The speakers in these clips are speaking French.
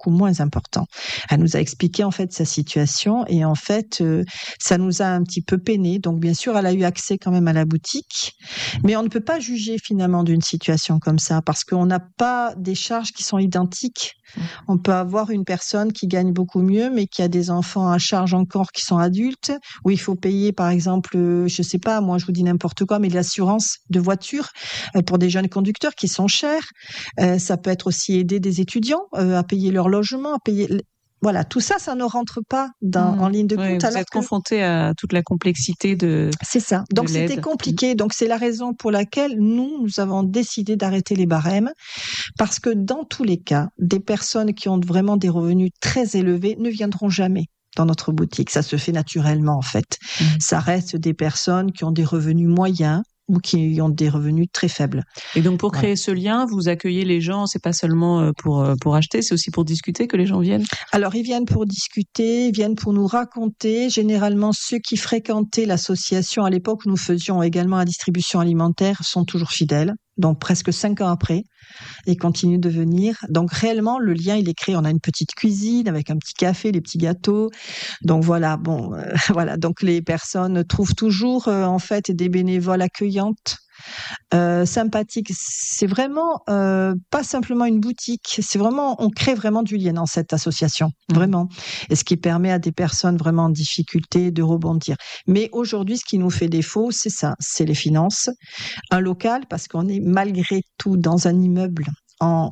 beaucoup moins important. Elle nous a expliqué en fait sa situation et en fait ça nous a un petit peu peiné. Donc bien sûr, elle a eu accès quand même à la boutique, mais on ne peut pas juger finalement d'une situation comme ça parce qu'on n'a pas des charges qui sont identiques. On peut avoir une personne qui gagne beaucoup mieux, mais qui a des enfants à charge encore qui sont adultes, où il faut payer, par exemple, je sais pas, moi je vous dis n'importe quoi, mais de l'assurance de voiture pour des jeunes conducteurs qui sont chers. Ça peut être aussi aider des étudiants à payer leur logement, à payer. Voilà, tout ça, ça ne rentre pas en ligne de compte. Vous êtes confronté à toute la complexité de. C'est ça. Donc c'était compliqué. Donc c'est la raison pour laquelle nous avons décidé d'arrêter les barèmes, parce que dans tous les cas, des personnes qui ont vraiment des revenus très élevés ne viendront jamais dans notre boutique. Ça se fait naturellement en fait. Ça reste des personnes qui ont des revenus moyens ou qui ont des revenus très faibles. Et donc pour créer ce lien, vous accueillez les gens, c'est pas seulement pour acheter, c'est aussi pour discuter que les gens viennent? Alors ils viennent pour discuter, ils viennent pour nous raconter. Généralement, ceux qui fréquentaient l'association à l'époque où nous faisions également la distribution alimentaire sont toujours fidèles. Donc presque 5 ans après, et continuent de venir. Donc réellement, le lien, il est créé. On a une petite cuisine avec un petit café, des petits gâteaux. Donc voilà, voilà. Donc les personnes trouvent toujours en fait des bénévoles accueillantes, sympathiques. C'est vraiment pas simplement une boutique. C'est vraiment, on crée vraiment du lien dans cette association, vraiment. Et ce qui permet à des personnes vraiment en difficulté de rebondir. Mais aujourd'hui, ce qui nous fait défaut, c'est ça, c'est les finances, un local, parce qu'on est malgré tout dans un immeuble en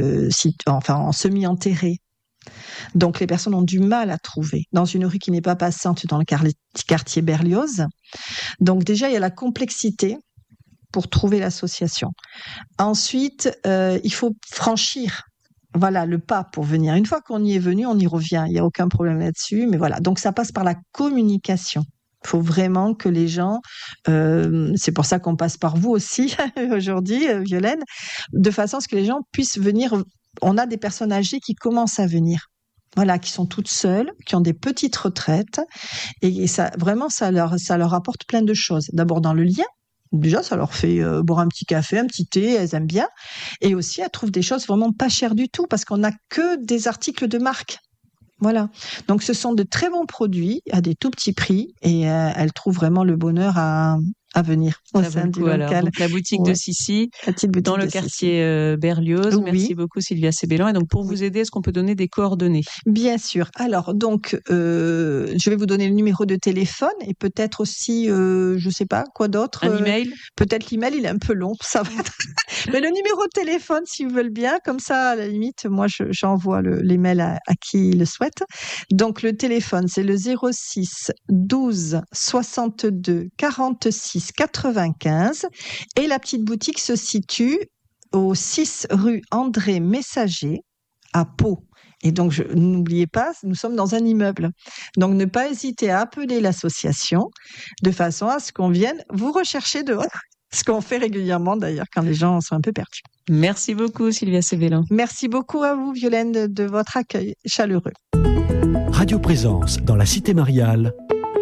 semi-enterré. Donc les personnes ont du mal à trouver dans une rue qui n'est pas passante dans le quartier Berlioz. Donc déjà, il y a la complexité pour trouver l'association. Ensuite, il faut franchir le pas pour venir. Une fois qu'on y est venu, on y revient. Il n'y a aucun problème là-dessus. Mais voilà, donc ça passe par la communication. Il faut vraiment que les gens, c'est pour ça qu'on passe par vous aussi aujourd'hui, Violaine, de façon à ce que les gens puissent venir. On a des personnes âgées qui commencent à venir, voilà, qui sont toutes seules, qui ont des petites retraites, et ça, vraiment, ça leur apporte plein de choses. D'abord dans le lien. Déjà, ça leur fait boire un petit café, un petit thé, elles aiment bien. Et aussi, elles trouvent des choses vraiment pas chères du tout, parce qu'on n'a que des articles de marque. Voilà. Donc, ce sont de très bons produits à des tout petits prix, et elles trouvent vraiment le bonheur à venir au sein du local. Donc, la boutique de Sissi, dans le quartier Berlioz. Oui. Merci beaucoup, Sylvia Sebellan. Et donc, pour vous aider, est-ce qu'on peut donner des coordonnées? Bien sûr. Alors, donc, je vais vous donner le numéro de téléphone et peut-être aussi, je sais pas, quoi d'autre. Un email? Peut-être l'email, il est un peu long. Ça va être... Mais le numéro de téléphone, s'ils veulent bien, comme ça, à la limite, moi, j'envoie l'email à qui le souhaite. Donc, le téléphone, c'est le 06 12 62 46 95, et la petite boutique se situe au 6 rue André Messager à Pau. Et donc, n'oubliez pas, nous sommes dans un immeuble. Donc, ne pas hésiter à appeler l'association de façon à ce qu'on vienne vous rechercher dehors. Ce qu'on fait régulièrement d'ailleurs quand les gens sont un peu perdus. Merci beaucoup, Sylvia Sebellan. Merci beaucoup à vous, Violaine, de votre accueil chaleureux. Radio Présence dans la Cité Mariale,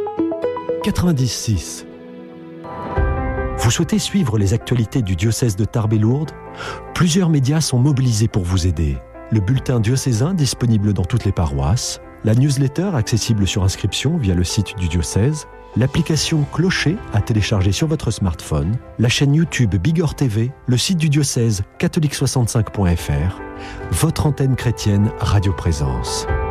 96. Vous souhaitez suivre les actualités du diocèse de Tarbes et Lourdes? Plusieurs médias sont mobilisés pour vous aider. Le bulletin diocésain disponible dans toutes les paroisses, la newsletter accessible sur inscription via le site du diocèse, l'application Clocher à télécharger sur votre smartphone, la chaîne YouTube Bigorre TV, le site du diocèse catholique65.fr, votre antenne chrétienne Radio Présence.